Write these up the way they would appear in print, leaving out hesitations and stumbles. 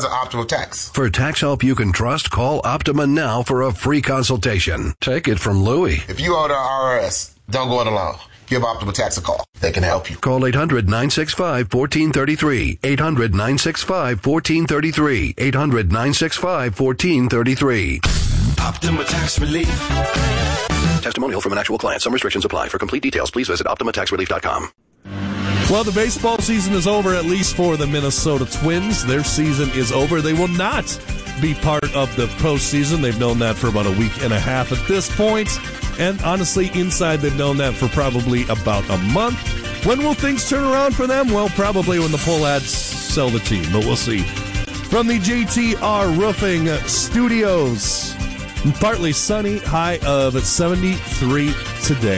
of Optima Tax. For tax help you can trust, call Optima now for a free consultation. Take it from Louie. If you owe the IRS, don't go it alone. Give Optima Tax a call. They can help you. Call 800-965-1433. 800-965-1433. 800-965-1433. Optima Tax Relief. Testimonial from an actual client. Some restrictions apply. For complete details, please visit OptimaTaxRelief.com. Well, the baseball season is over, at least for the Minnesota Twins. Their season is over. They will not be part of the postseason. They've known that for about a week and a half at this point. And honestly, inside, they've known that for probably about a month. When will things turn around for them? Well, probably when the pull ads sell the team, but we'll see. From the JTR Roofing Studios, partly sunny, high of 73 today.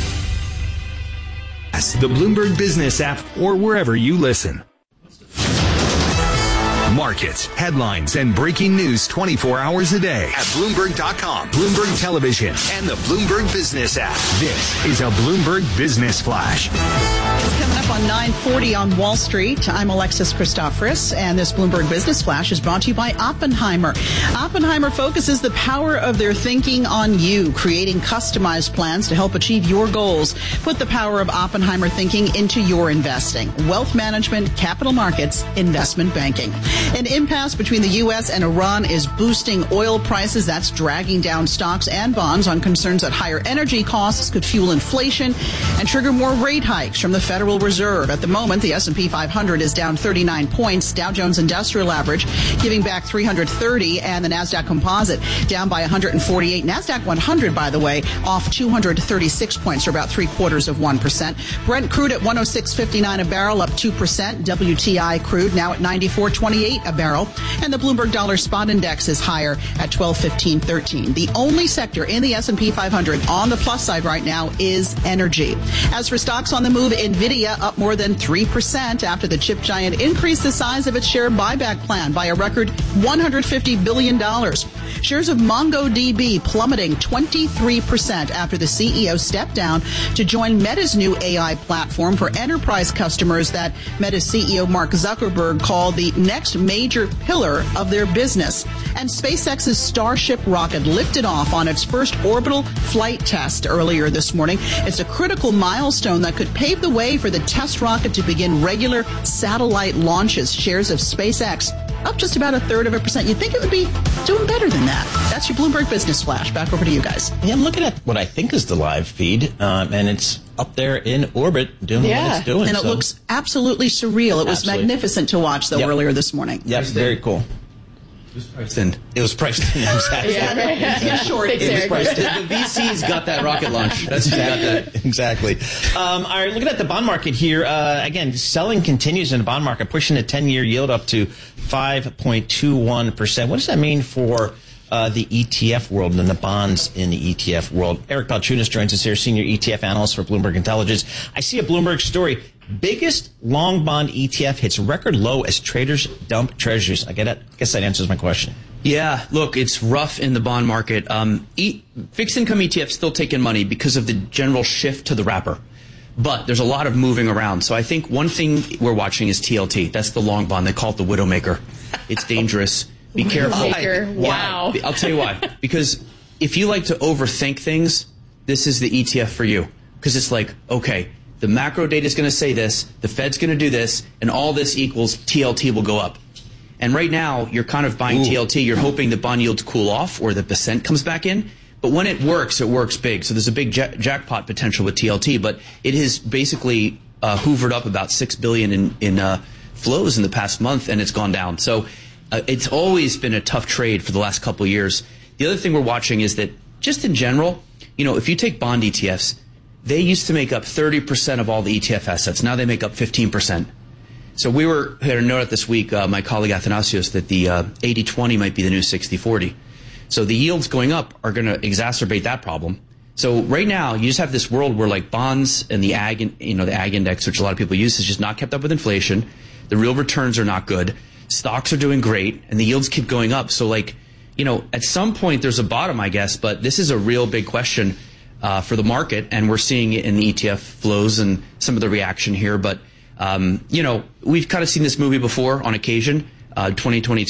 The Bloomberg Business app or wherever you listen. Markets, headlines, and breaking news 24 hours a day at Bloomberg.com, Bloomberg Television, and the Bloomberg Business app. This is a Bloomberg Business Flash. Coming up on 9:40 on Wall Street, I'm Alexis Christoforous, and this Bloomberg Business Flash is brought to you by Oppenheimer. Oppenheimer focuses the power of their thinking on you, creating customized plans to help achieve your goals. Put the power of Oppenheimer thinking into your investing. Wealth management, capital markets, investment banking. An impasse between the U.S. and Iran is boosting oil prices. That's dragging down stocks and bonds on concerns that higher energy costs could fuel inflation and trigger more rate hikes from the Federal Reserve. At the moment, the S&P 500 is down 39 points. Dow Jones Industrial Average giving back 330, and the NASDAQ Composite down by 148. NASDAQ 100, by the way, off 236 points, or about 0.75%. Brent crude at 106.59 a barrel, up 2%. WTI crude now at 94.28 a barrel, and the Bloomberg Dollar Spot Index is higher at 1215.13. The only sector in the S&P 500 on the plus side right now is energy. As for stocks on the move, Nvidia up more than 3% after the chip giant increased the size of its share buyback plan by a record $150 billion. Shares of MongoDB plummeting 23% after the CEO stepped down to join Meta's new AI platform for enterprise customers that Meta's CEO Mark Zuckerberg called the next major pillar of their business. And SpaceX's Starship rocket lifted off on its first orbital flight test earlier this morning. It's a critical milestone that could pave the way for the test rocket to begin regular satellite launches. Shares of SpaceX up just about 1/3%. You'd think it would be doing better than that. That's your Bloomberg Business Flash. Back over to you guys. Yeah, I'm looking at what I think is the live feed, and it's up there in orbit doing what it's doing. And it looks absolutely surreal. It was magnificent to watch, though, earlier this morning. Yep, very cool. It was priced in. It was priced in, exactly. Short. It was priced in. The VCs got that rocket launch. That's exactly. All right, looking at the bond market here, again, selling continues in the bond market, pushing the 10-year yield up to 5.21%. What does that mean for the ETF world and the bonds in the ETF world? Eric Balchunas joins us here, senior ETF analyst for Bloomberg Intelligence. I see a Bloomberg story. Biggest long bond ETF hits record low as traders dump treasuries. I guess that answers my question. Yeah, look, it's rough in the bond market. Fixed income ETFs still taking money because of the general shift to the wrapper. But there's a lot of moving around. So I think one thing we're watching is TLT. That's the long bond. They call it the Widowmaker. It's dangerous. Be careful. Wow. I'll tell you why. Because if you like to overthink things, this is the ETF for you. Because it's like, okay, the macro data is going to say this, the Fed's going to do this, and all this equals TLT will go up. And right now, you're kind of buying TLT. You're hoping the bond yields cool off or that the cent comes back in. But when it works big. So there's a big jackpot potential with TLT. But it has basically hoovered up about $6 billion in flows in the past month, and it's gone down. So it's always been a tough trade for the last couple of years. The other thing we're watching is that just in general, if you take bond ETFs, they used to make up 30% of all the ETF assets. Now they make up 15%. So we had a note this week, my colleague Athanasios, that the 80-20 might be the new 60-40. So the yields going up are going to exacerbate that problem. So right now, you just have this world where like bonds and the ag index, which a lot of people use, is just not kept up with inflation. The real returns are not good. Stocks are doing great, and the yields keep going up. So at some point there's a bottom, I guess, but this is a real big question for the market, and we're seeing it in the ETF flows and some of the reaction here. But, we've kind of seen this movie before on occasion. 2022